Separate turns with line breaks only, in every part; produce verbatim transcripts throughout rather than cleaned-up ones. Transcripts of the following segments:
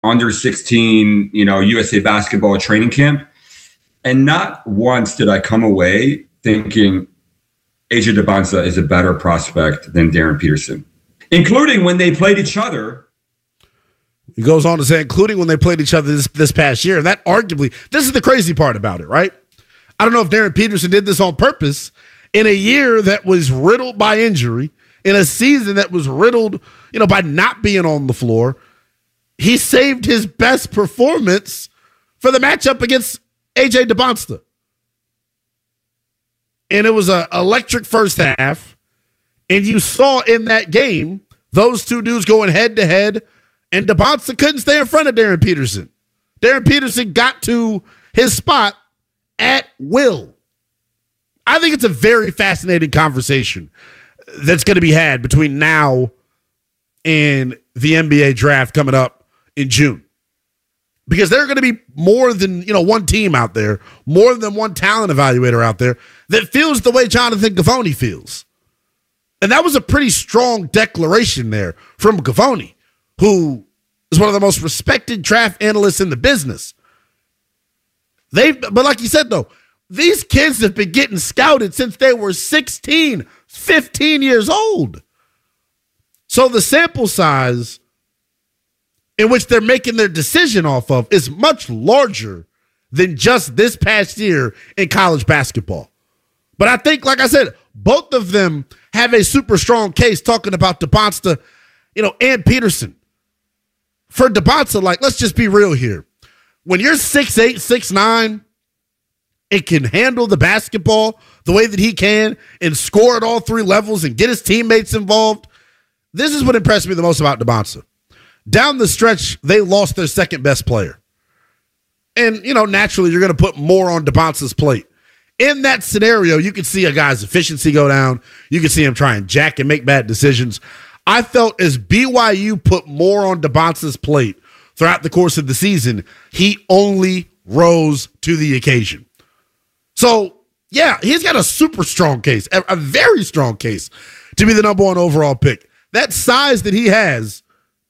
under sixteen, you know, U S A basketball training camp. And not once did I come away thinking A J Dybantsa is a better prospect than Darren Peterson, including when they played each other.
He goes on to say, including when they played each other this, this past year. And that arguably, this is the crazy part about it, right? I don't know if Darren Peterson did this on purpose in a year that was riddled by injury, in a season that was riddled, you know, by not being on the floor. He saved his best performance for the matchup against A J Dybantsa. And it was an electric first half. And you saw in that game, those two dudes going head to head, and Dybantsa couldn't stay in front of Darren Peterson. Darren Peterson got to his spot at will. I think it's a very fascinating conversation that's going to be had between now and the N B A draft coming up in June. Because there are going to be more than, you know, one team out there, more than one talent evaluator out there that feels the way Jonathan Givony feels. And that was a pretty strong declaration there from Givony, who is one of the most respected draft analysts in the business. They, but like you said, though, these kids have been getting scouted since they were sixteen, fifteen years old. So the sample size in which they're making their decision off of is much larger than just this past year in college basketball. But I think, like I said, both of them have a super strong case talking about Dybantsa, you know, and Peterson. For Dybantsa, like, let's just be real here. When you're six eight, six nine, it can handle the basketball the way that he can and score at all three levels and get his teammates involved. This is what impressed me the most about Dybantsa. Down the stretch, they lost their second best player. And, you know, naturally, you're going to put more on Dybantsa's plate. In that scenario, you can see a guy's efficiency go down. You can see him try and jack and make bad decisions. I felt as B Y U put more on Dybantsa's plate throughout the course of the season, he only rose to the occasion. So, yeah, he's got a super strong case, a, a very strong case to be the number one overall pick. That size that he has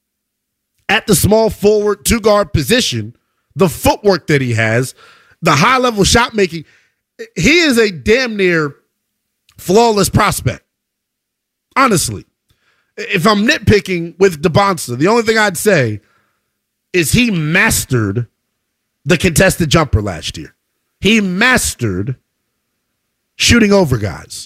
at the small forward two-guard position, the footwork that he has, the high-level shot making, he is a damn near flawless prospect. Honestly. If I'm nitpicking with Dybantsa, the only thing I'd say is he mastered the contested jumper last year. He mastered shooting over guys.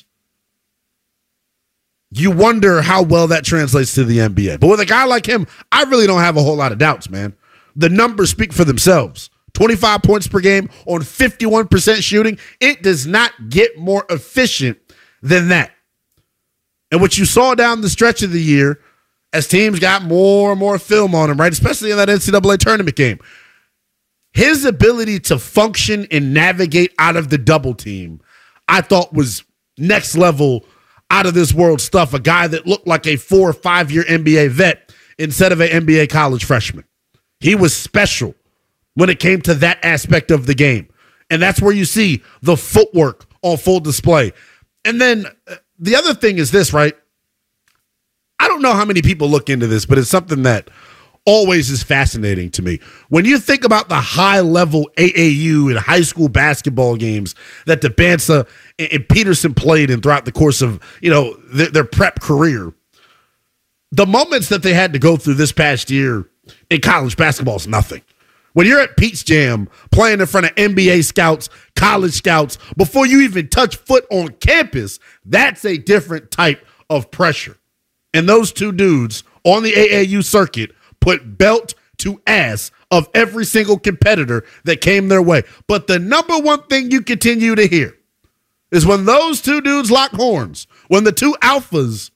You wonder how well that translates to the N B A. But with a guy like him, I really don't have a whole lot of doubts, man. The numbers speak for themselves. twenty-five points per game on fifty-one percent shooting. It does not get more efficient than that. And what you saw down the stretch of the year, as teams got more and more film on him, right, especially in that N C double A tournament game, his ability to function and navigate out of the double team, I thought was next level, out of this world stuff. A guy that looked like a four or five year N B A vet instead of an N B A college freshman. He was special when it came to that aspect of the game. And that's where you see the footwork on full display. And then uh, the other thing is this, right? I don't know how many people look into this, but it's something that always is fascinating to me. When you think about the high-level A A U and high school basketball games that Dybantsa and Peterson played in throughout the course of, you know, their, their prep career, the moments that they had to go through this past year in college basketball is nothing. When you're at Pete's Jam playing in front of N B A scouts, college scouts, before you even touch foot on campus, that's a different type of pressure. And those two dudes on the A A U circuit put belt to ass of every single competitor that came their way. But the number one thing you continue to hear is when those two dudes lock horns, when the two alphas,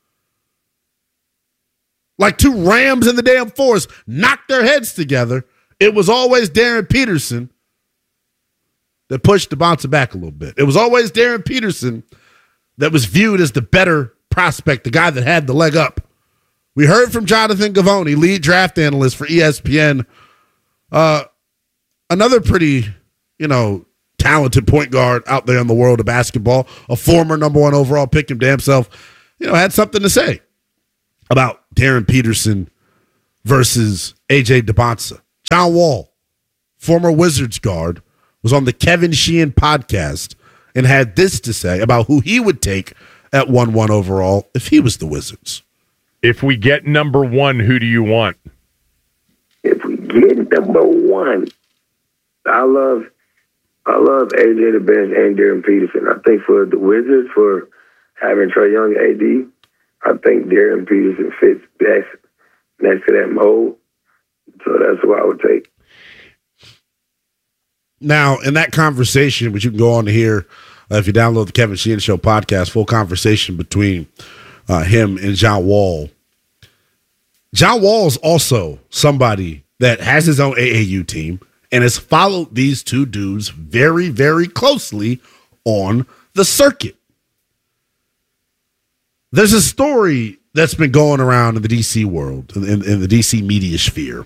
like two rams in the damn forest, knock their heads together, it was always Darren Peterson that pushed Dybantsa back a little bit. It was always Darren Peterson that was viewed as the better prospect, the guy that had the leg up. We heard from Jonathan Givony, lead draft analyst for E S P N. Uh, another pretty, you know, talented point guard out there in the world of basketball, a former number one overall pick, him damn self, you know, had something to say about Darren Peterson versus A J Dybantsa. John Wall, former Wizards guard, was on the Kevin Sheehan podcast and had this to say about who he would take at one one overall if he was the Wizards.
If we get number one, who do you want?
If we get number one, I love I love A J the best and Darren Peterson. I think for the Wizards, for having Trae Young A D, I think Darren Peterson fits best next to that mold. So that's what I would take.
Now, in that conversation, which you can go on to hear uh, if you download the Kevin Sheehan Show podcast, full conversation between uh, him and John Wall. John Wall is also somebody that has his own A A U team and has followed these two dudes very, very closely on the circuit. There's a story that's been going around in the D C world, in, in the D C media sphere.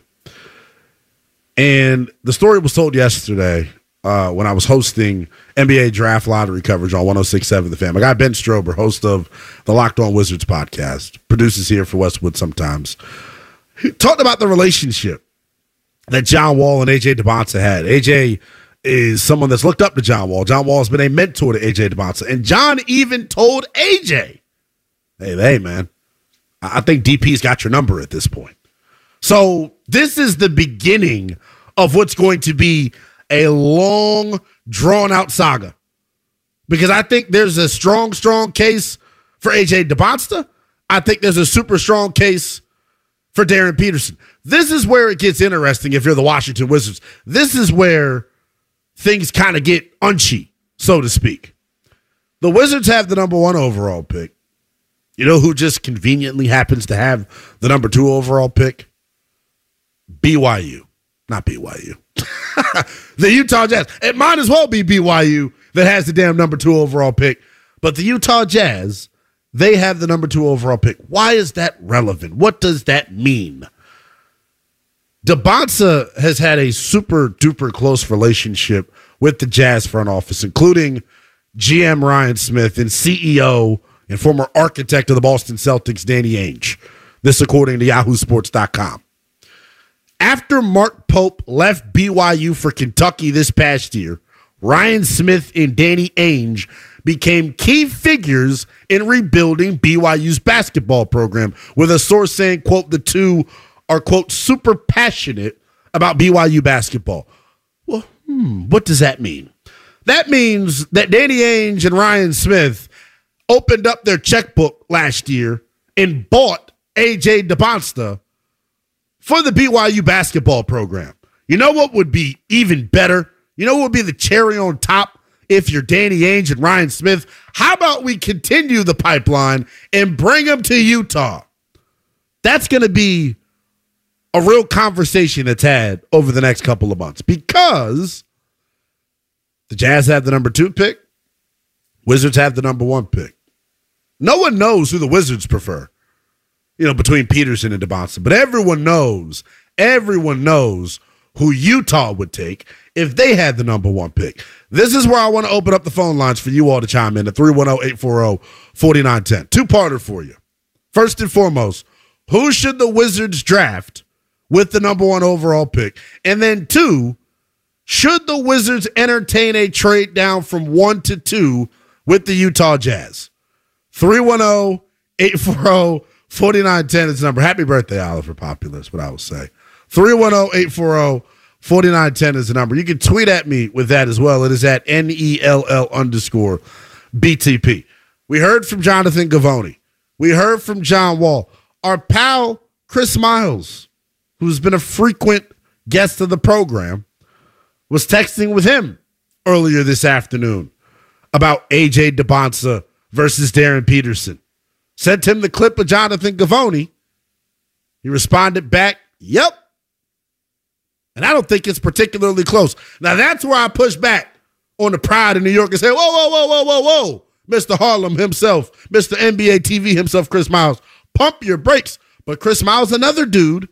And the story was told yesterday uh, when I was hosting N B A draft lottery coverage on one oh six point seven The Fan. My guy Ben Strober, host of the Locked On Wizards podcast, produces here for Westwood sometimes. He talked about the relationship that John Wall and A J DeBonsa had. A J is someone that's looked up to John Wall. John Wall has been a mentor to A J DeBonsa. And John even told A J, hey, hey, man, I think D P's got your number at this point. So this is the beginning of what's going to be a long, drawn-out saga. Because I think there's a strong, strong case for A J DeBonsa. I think there's a super strong case for Darren Peterson. This is where it gets interesting if you're the Washington Wizards. This is where things kind of get unchy, so to speak. The Wizards have the number one overall pick. You know who just conveniently happens to have the number two overall pick? B Y U. Not B Y U. The Utah Jazz. It might as well be B Y U that has the damn number two overall pick. But the Utah Jazz, they have the number two overall pick. Why is that relevant? What does that mean? DeBonsa has had a super duper close relationship with the Jazz front office, including G M Ryan Smith and C E O and former architect of the Boston Celtics, Danny Ainge. This according to yahoo sports dot com. After Mark Pope left B Y U for Kentucky this past year, Ryan Smith and Danny Ainge became key figures in rebuilding B Y U's basketball program, with a source saying, quote, the two are, quote, super passionate about B Y U basketball. Well, hmm, what does that mean? That means that Danny Ainge and Ryan Smith opened up their checkbook last year and bought A J DeBonsa for the B Y U basketball program. You know what would be even better? You know what would be the cherry on top if you're Danny Ainge and Ryan Smith? How about we continue the pipeline and bring them to Utah? That's going to be a real conversation that's had over the next couple of months, because the Jazz have the number two pick. Wizards have the number one pick. No one knows who the Wizards prefer, you know, between Peterson and DeBonsa. But everyone knows, everyone knows who Utah would take if they had the number one pick. This is where I want to open up the phone lines for you all to chime in at three one zero, eight four zero, four nine one zero. Two-parter for you. First and foremost, who should the Wizards draft with the number one overall pick? And then two, should the Wizards entertain a trade down from one to two with the Utah Jazz? three one zero, eight four zero, four nine one zero is the number. Happy birthday, Oliver Popular, is what I would say. three one zero, eight four zero, four nine one zero is the number. You can tweet at me with that as well. It is at N E L L underscore B T P. We heard from Jonathan Givony. We heard from John Wall. Our pal, Chris Miles, who's been a frequent guest of the program, was texting with him earlier this afternoon about A J DeBonsa versus Darren Peterson. Sent him the clip of Jonathan Givony. He responded back, yep. And I don't think it's particularly close. Now, that's where I push back on the pride of New York and say, whoa, whoa, whoa, whoa, whoa, whoa. Mister Harlem himself, Mister N B A T V himself, Chris Miles, pump your brakes. But Chris Miles, another dude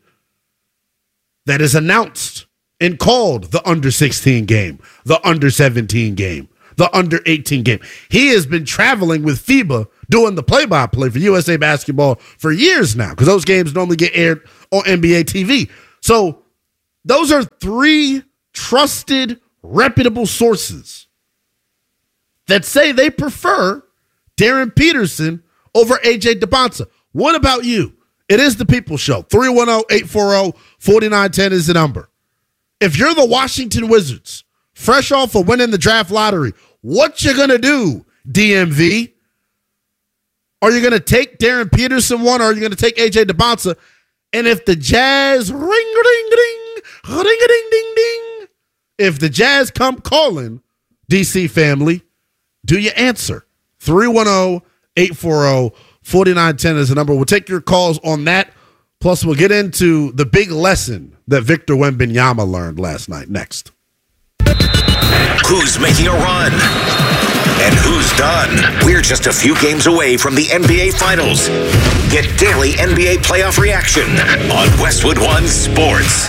that is announced and called the under sixteen game, the under seventeen game, the under eighteen game. He has been traveling with FIBA doing the play-by-play for U S A Basketball for years now, because those games normally get aired on N B A T V. So Those are three trusted, reputable sources that say they prefer Darren Peterson over A J Dybantsa. What about you? It is the People Show. three one zero, eight four zero, four nine one zero is the number. If you're the Washington Wizards, fresh off of winning the draft lottery, what you going to do, D M V? Are you going to take Darren Peterson one, or are you going to take A J Dybantsa? And if the Jazz ring ding ding ring ding ding ding, if the Jazz come calling, D C family, do you answer? three one zero, eight four zero, four nine one zero is the number. We'll take your calls on that. Plus, we'll get into the big lesson that Victor Wembanyama learned last night. Next.
Who's making a run? And who's done? We're just a few games away from the N B A Finals. Get daily N B A playoff reaction on Westwood One Sports.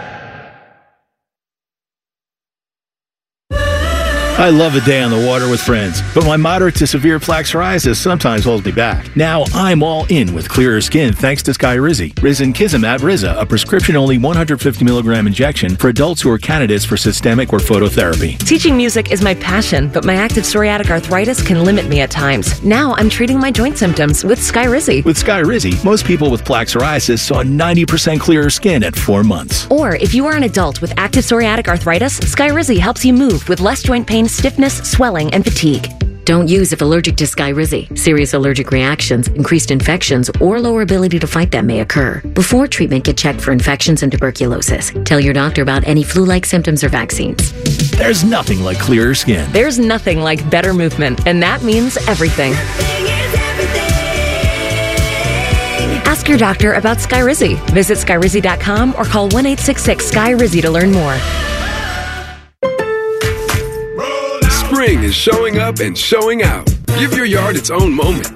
I love a day on the water with friends, but my moderate to severe plaque psoriasis sometimes holds me back. Now I'm all in with clearer skin thanks to Skyrizi. Risankizumab Riza, a prescription-only one hundred fifty milligram injection for adults who are candidates for systemic or phototherapy.
Teaching music is my passion, but my active psoriatic arthritis can limit me at times. Now I'm treating my joint symptoms with Skyrizi.
With Skyrizi, most people with plaque psoriasis saw ninety percent clearer skin at four months.
Or if you are an adult with active psoriatic arthritis, Skyrizi helps you move with less joint pain, stiffness, swelling, and fatigue.
Don't use if allergic to Skyrizi. Serious allergic reactions, increased infections, or lower ability to fight them may occur. Before treatment, get checked for infections and tuberculosis. Tell your doctor about any flu-like symptoms or vaccines.
There's nothing like clearer skin.
There's nothing like better movement, and that means everything. Ask your doctor about Skyrizi. Visit Skyrizi dot com or call one eight six six S K Y R I Z I to learn more.
Spring is showing up and showing out. Give your yard its own moment